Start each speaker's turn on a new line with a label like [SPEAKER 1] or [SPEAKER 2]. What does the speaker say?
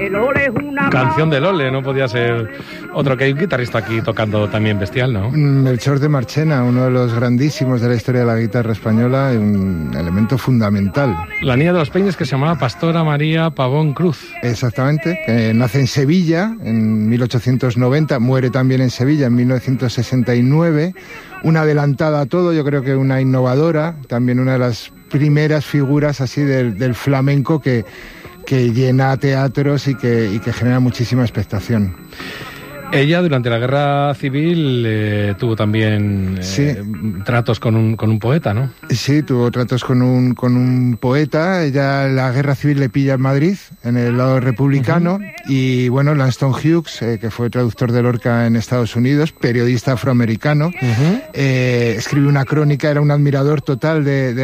[SPEAKER 1] Canción del Ole, no podía ser otro, que hay un guitarrista aquí tocando también bestial, ¿no?
[SPEAKER 2] Melchor de Marchena, uno de los grandísimos de la historia de la guitarra española, un elemento fundamental.
[SPEAKER 1] La niña de los Peines, que se llamaba Pastora María Pavón Cruz.
[SPEAKER 2] Exactamente, que nace en Sevilla en 1890, muere también en Sevilla en 1969, una adelantada a todo, yo creo que una innovadora, también una de las primeras figuras así del flamenco que llena teatros y que genera muchísima expectación.
[SPEAKER 1] Ella durante la Guerra Civil tuvo también tratos con un poeta, ¿no?
[SPEAKER 2] Sí, tuvo tratos con un poeta. Ella, la Guerra Civil le pilla en Madrid, en el lado republicano, y bueno, Langston Hughes, que fue traductor de Lorca en Estados Unidos, periodista afroamericano, escribió una crónica, era un admirador total de